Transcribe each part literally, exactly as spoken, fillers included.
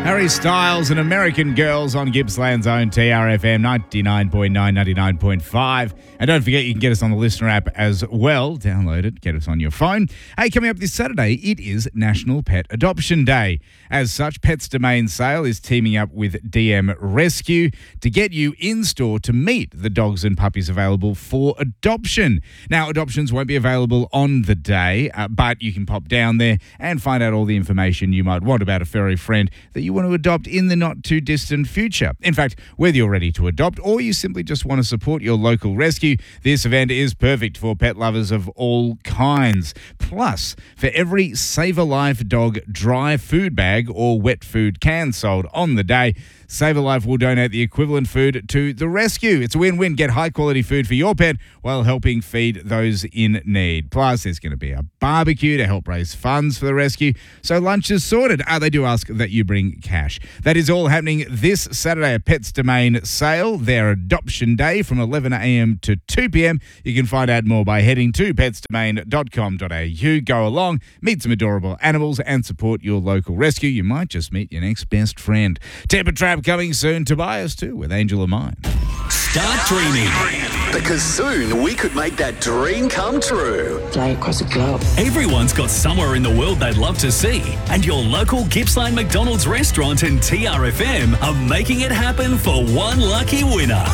Harry Styles and American Girls on Gippsland's own T R F M ninety-nine point nine, ninety-nine point five. And don't forget, you can get us on the Listener app as well. Download it, get us on your phone. Hey, coming up this Saturday, it is National Pet Adoption Day. As such, Pets Domain Sale is teaming up with D M Rescue to get you in store to meet the dogs and puppies available for adoption. Now, adoptions won't be available on the day, uh, but you can pop down there and find out all the information you might want about a furry friend that you want to adopt in the not too distant future. In fact, whether you're ready to adopt or you simply just want to support your local rescue, this event is perfect for pet lovers of all kinds. Plus, for every Save a Life dog dry food bag or wet food can sold on the day, Save a Life will donate the equivalent food to the rescue. It's a win-win. Get high-quality food for your pet while helping feed those in need. Plus, there's going to be a barbecue to help raise funds for the rescue. So lunch is sorted. Uh, they do ask that you bring cash. That is all happening this Saturday at Pets Domain Sale, their adoption day from eleven a.m. to two p.m. You can find out more by heading to pets domain dot com dot a u. Go along, meet some adorable animals and support your local rescue. You might just meet your next best friend. Temper Trap coming soon. Tobias too with Angel of Mine. Start dreaming. Because soon we could make that dream come true. Fly across the globe. Everyone's got somewhere in the world they'd love to see, and your local Gippsland McDonald's restaurant and T R F M are making it happen for one lucky winner.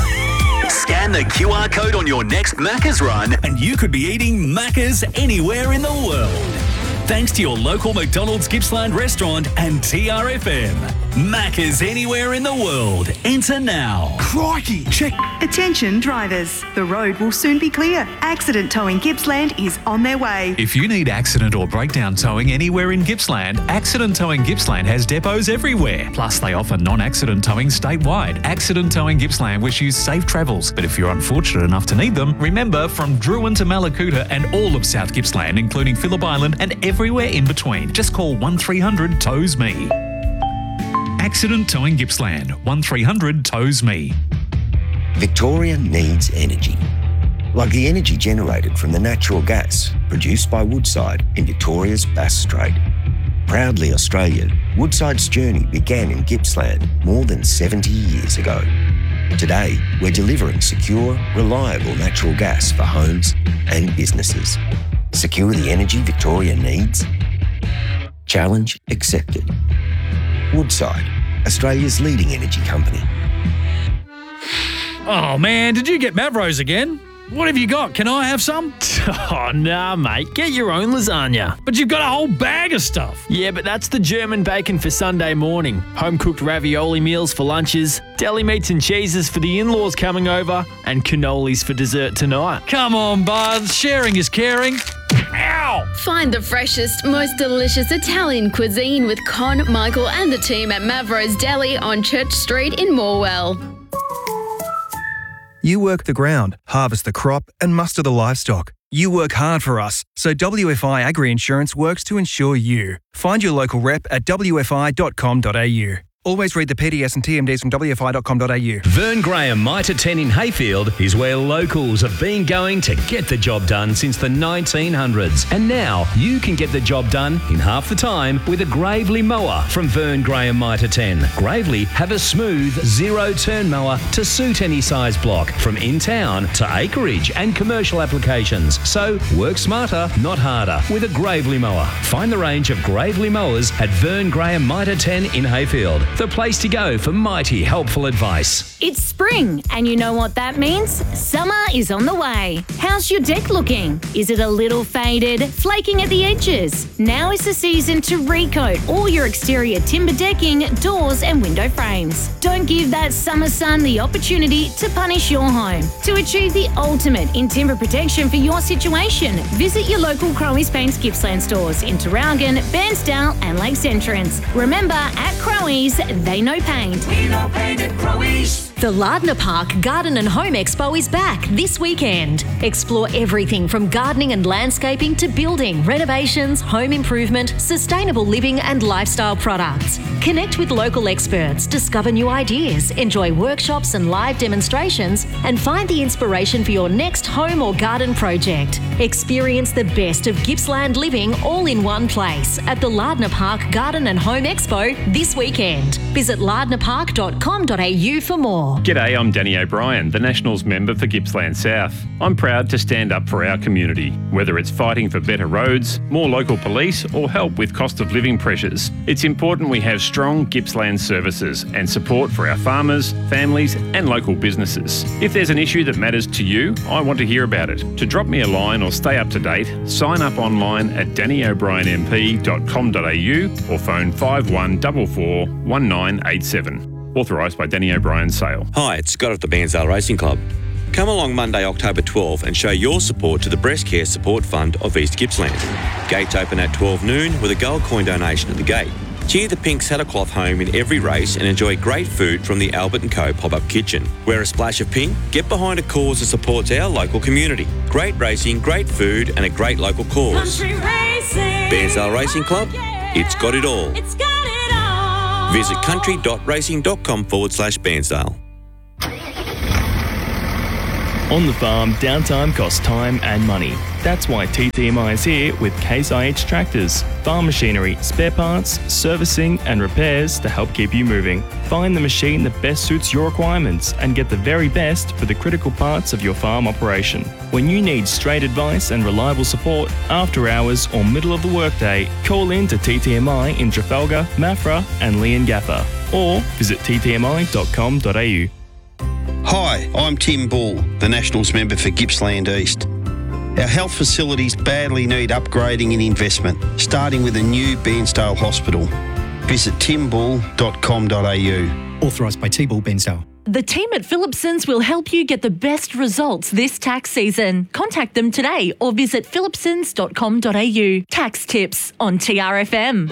Scan the Q R code on your next Macca's run, and you could be eating Macca's anywhere in the world. Thanks to your local McDonald's Gippsland restaurant and T R F M. Macca's anywhere in the world. Enter now. Crikey! Check. Attention drivers, the road will soon be clear. Accident Towing Gippsland is on their way. If you need accident or breakdown towing anywhere in Gippsland, Accident Towing Gippsland has depots everywhere. Plus, they offer non-accident towing statewide. Accident Towing Gippsland wish you safe travels. But if you're unfortunate enough to need them, remember, from Druin to Malakuta and all of South Gippsland, including Phillip Island and everywhere in between, just call one three hundred tows me. Accident Towing Gippsland, one three hundred tows me. Victoria needs energy. Like the energy generated from the natural gas produced by Woodside in Victoria's Bass Strait. Proudly Australian, Woodside's journey began in Gippsland more than seventy years ago. Today, we're delivering secure, reliable natural gas for homes and businesses. Secure the energy Victoria needs? Challenge accepted. Woodside, Australia's leading energy company. Oh, man, did you get Mavros again? What have you got? Can I have some? Oh, nah, mate. Get your own lasagna. But you've got a whole bag of stuff. Yeah, but that's the German bacon for Sunday morning. Home-cooked ravioli meals for lunches, deli meats and cheeses for the in-laws coming over, and cannolis for dessert tonight. Come on, bud. Sharing is caring. Ow! Find the freshest, most delicious Italian cuisine with Con, Michael and the team at Mavros Deli on Church Street in Morwell. You work the ground, harvest the crop and muster the livestock. You work hard for us, so W F I Agri Insurance works to insure you. Find your local rep at w f i dot com dot a u. Always read the P D S and T M Ds from w f i dot com dot a u. Vern Graham Mitre ten in Hayfield is where locals have been going to get the job done since the nineteen hundreds. And now you can get the job done in half the time with a Gravely mower from Vern Graham Mitre ten. Gravely have a smooth zero-turn mower to suit any size block, from in-town to acreage and commercial applications. So work smarter, not harder, with a Gravely mower. Find the range of Gravely mowers at Vern Graham Mitre ten in Hayfield. The place to go for mighty helpful advice. It's spring, and you know what that means? Summer is on the way. How's your deck looking? Is it a little faded, flaking at the edges? Now is the season to recoat all your exterior timber decking, doors and window frames. Don't give that summer sun the opportunity to punish your home. To achieve the ultimate in timber protection for your situation, visit your local Crowe's Paints Gippsland stores in Traralgon, Bairnsdale and Lakes Entrance. Remember, at Crowe's, they know paint. We know paint at Crowe's. The Lardner Park Garden and Home Expo is back this weekend. Explore everything from gardening and landscaping to building, renovations, home improvement, sustainable living and lifestyle products. Connect with local experts, discover new ideas, enjoy workshops and live demonstrations, and find the inspiration for your next home or garden project. Experience the best of Gippsland living all in one place at the Lardner Park Garden and Home Expo this weekend. Visit lardner park dot com dot a u for more. G'day, I'm Danny O'Brien, the Nationals member for Gippsland South. I'm proud to stand up for our community, whether it's fighting for better roads, more local police, or help with cost of living pressures. It's important we have strong Gippsland services and support for our farmers, families, and local businesses. If there's an issue that matters to you, I want to hear about it. To drop me a line or stay up to date, sign up online at danny o'brien m p dot com dot a u or phone five one four four, one nine eight seven. Authorised by Danny O'Brien Sale. Hi, it's Scott at the Bairnsdale Racing Club. Come along Monday, October twelfth and show your support to the Breast Care Support Fund of East Gippsland. Gates open at twelve noon with a gold coin donation at the gate. Cheer the pink saddlecloth home in every race and enjoy great food from the Albert and Co pop-up kitchen. Wear a splash of pink, get behind a cause that supports our local community. Great racing, great food and a great local cause. Country racing. Bairnsdale Racing Club, it's got it all. It's got it all. Visit country.racing.com forward slash Bairnsdale. On the farm, downtime costs time and money. That's why T T M I is here with Case I H Tractors. Farm machinery, spare parts, servicing and repairs to help keep you moving. Find the machine that best suits your requirements and get the very best for the critical parts of your farm operation. When you need straight advice and reliable support after hours or middle of the workday, call in to T T M I in Trafalgar, Maffra and Leongatha or visit t t m i dot com dot a u. Hi, I'm Tim Bull, the Nationals member for Gippsland East. Our health facilities badly need upgrading and investment, starting with a new Bairnsdale Hospital. Visit tim bull dot com dot a u. Authorised by T-Bull Bairnsdale. The team at Phillipsons will help you get the best results this tax season. Contact them today or visit phillipsons dot com dot a u. Tax tips on T R F M.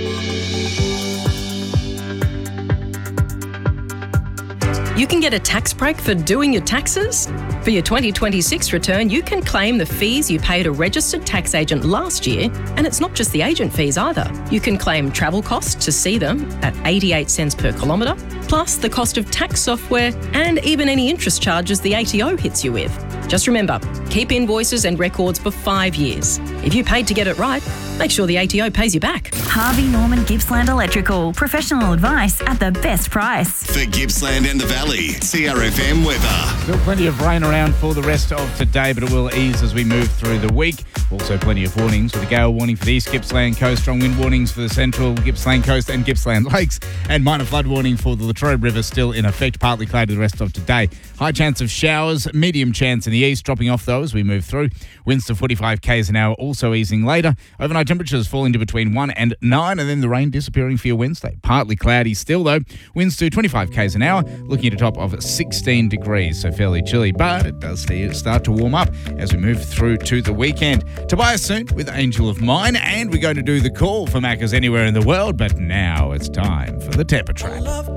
You can get a tax break for doing your taxes. For your twenty twenty-six return, you can claim the fees you paid a registered tax agent last year, and it's not just the agent fees either. You can claim travel costs to see them at eighty-eight cents per kilometre, plus the cost of tax software and even any interest charges the A T O hits you with. Just remember, keep invoices and records for five years. If you paid to get it right, make sure the A T O pays you back. Harvey Norman Gippsland Electrical. Professional advice at the best price. For Gippsland and the Valley, T R F M weather. Still plenty of rain around for the rest of today, but it will ease as we move through the week. Also plenty of warnings with a gale warning for the East Gippsland Coast, strong wind warnings for the Central Gippsland Coast and Gippsland Lakes, and minor flood warning for the Latrobe River still in effect, partly cloudy the rest of today. High chance of showers, medium chance in the east, dropping off though as we move through. Winds to forty-five k's an hour, also easing later. Overnight temperatures falling to between one and nine, and then the rain disappearing for your Wednesday. Partly cloudy still though. Winds to twenty-five k's an hour, looking at a top of sixteen degrees, so fairly chilly, but it does start to warm up as we move through to the weekend. Tobias soon with Angel of Mine, and we're going to do the call for Macca's anywhere in the world, but now it's time for the Temper Trap.